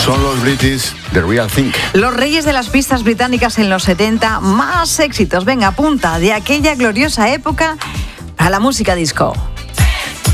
Son los British, The Real Thing. Los reyes de las pistas británicas en los 70, más éxitos. Venga, apunta de aquella gloriosa época a la música disco.